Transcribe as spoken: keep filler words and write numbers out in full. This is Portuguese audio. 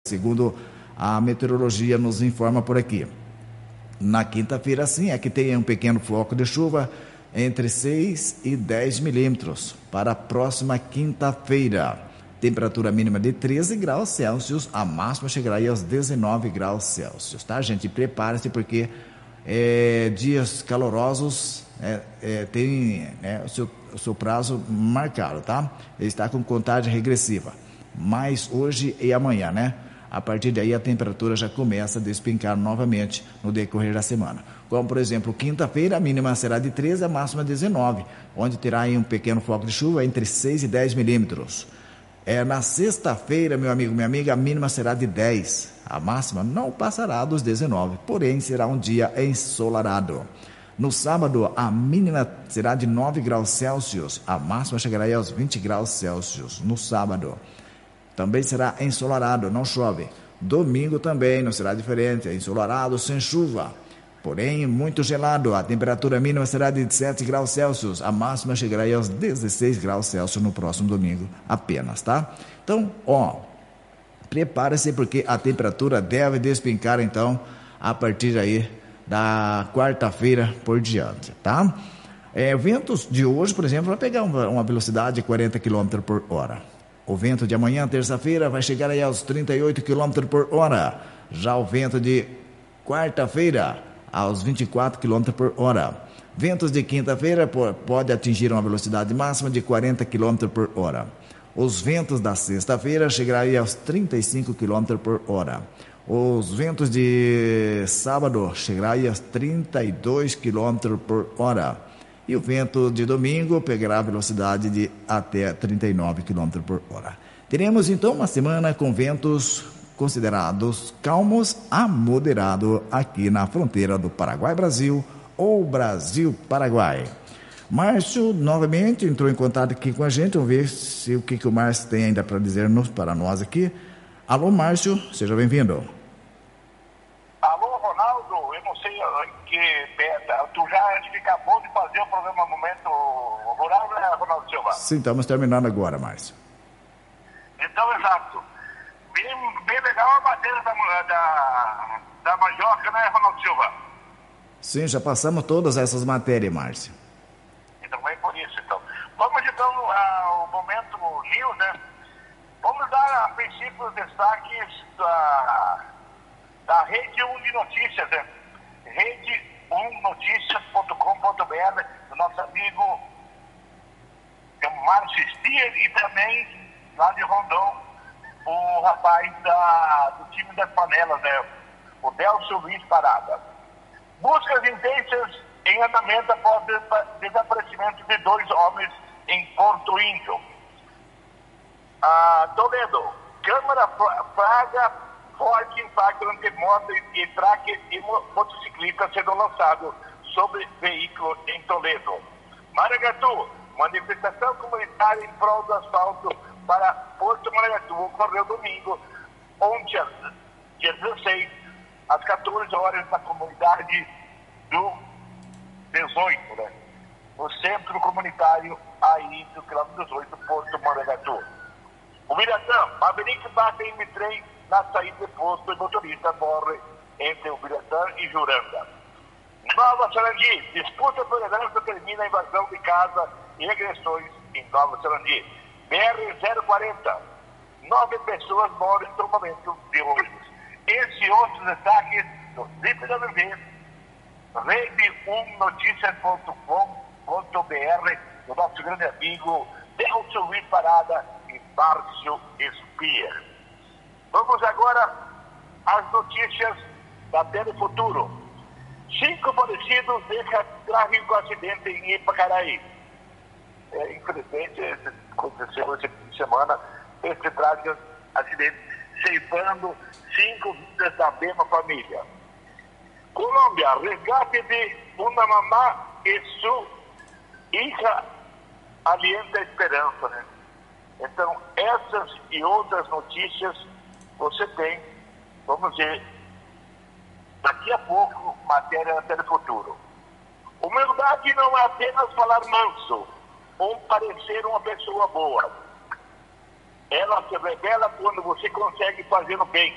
segundo a meteorologia nos informa por aqui. Na quinta-feira, sim, é que tem um pequeno floco de chuva entre seis e dez milímetros para a próxima quinta-feira. Temperatura mínima de treze graus Celsius, a máxima chegará aí aos dezenove graus Celsius, tá, gente? Prepare-se porque é, dias calorosos é, é, tem é, o, seu, o seu prazo marcado, tá? Ele está com contagem regressiva, mas hoje e amanhã, né? A partir daí a temperatura já começa a despencar novamente no decorrer da semana. Como, por exemplo, quinta-feira a mínima será de treze, a máxima dezenove, onde terá aí um pequeno foco de chuva entre seis e dez milímetros. É, na sexta-feira, meu amigo, minha amiga, a mínima será de dez, a máxima não passará dos dezenove, porém será um dia ensolarado. No sábado, a mínima será de nove graus Celsius, a máxima chegará aí aos vinte graus Celsius no sábado. Também será ensolarado, não chove. Domingo também não será diferente, é ensolarado, sem chuva. Porém, muito gelado, a temperatura mínima será de sete graus Celsius, a máxima chegará aí aos dezesseis graus Celsius no próximo domingo apenas, tá? Então, ó, prepare-se porque a temperatura deve despencar, então, a partir aí da quarta-feira por diante, tá? É, ventos de hoje, por exemplo, vai pegar uma, uma velocidade de quarenta quilômetros por hora. O vento de amanhã, terça-feira, vai chegar aí aos trinta e oito quilômetros por hora. Já o vento de quarta-feira, aos vinte e quatro quilômetros por hora. Ventos de quinta-feira pode atingir uma velocidade máxima de quarenta quilômetros por hora. Os ventos da sexta-feira chegarão aí aos trinta e cinco quilômetros por hora. Os ventos de sábado chegarão aí aos trinta e dois quilômetros por hora. E o vento de domingo pegará a velocidade de até trinta e nove quilômetros por hora. Teremos então uma semana com ventos considerados calmos a moderado aqui na fronteira do Paraguai-Brasil ou Brasil-Paraguai. Márcio novamente entrou em contato aqui com a gente, vamos ver se o que, que o Márcio tem ainda para dizer para nós aqui. Alô, Márcio, seja bem-vindo. Alô, Ronaldo, eu não sei que tu já acabou de fazer o programa Momento Rural, né, Ronaldo Silva? Sim, estamos terminando agora, Márcio. Então, exato. Bem, bem legal a matéria da, da, da mandioca, né, Ronaldo Silva? Sim, já passamos todas essas matérias, Márcio. Então, é por isso, então. Vamos, então, ao Momento News, né? Vamos dar, a princípio, os destaques da, da Rede um de Notícias, né? rede um noticias ponto com ponto b r, do nosso amigo Márcio Stier, e também lá de Rondon, o rapaz da, do time das panelas, né? O Delcio Luiz Parada. Buscas intensas em andamento após desaparecimento de dois homens em Porto Índio. Ah, Toledo, câmara praga forte impacto entre moto e traque e motociclista sendo lançado sobre veículo em Toledo. Maragatu, manifestação comunitária em prol do asfalto para Porto Maragatu ocorreu domingo, ontem, dia dezesseis, às quatorze horas, na comunidade do dezoito, né? No centro comunitário aí do quilômetro dezoito, Porto Maragatu. O Biratã, Maverick bate em trem na saída de posto e motorista morre entre o Biratã e Juranda. Nova Sarandi, disputa por herança termina a invasão de casa e agressões em Nova Sarandi. B R zero quarenta, nove pessoas morrem no momento de hoje. Esse e outros destaques do Zip W V, rede um noticias ponto com ponto b r, do nosso grande amigo Delcio Luiz Parada e Márcio Stier. Vamos agora às notícias da Telefuturo. Cinco falecidos deixam trágico acidente em Ipacaraí. É, infelizmente, aconteceu esse fim de semana, esse trágico acidente, ceifando cinco vidas da mesma família. Colômbia, resgate de uma mamá e sua hija alienta a esperança, né? Então, essas e outras notícias você tem, vamos ver, daqui a pouco, matéria da Telefuturo. Humildade não é apenas falar manso ou parecer uma pessoa boa. Ela se revela quando você consegue fazer o bem.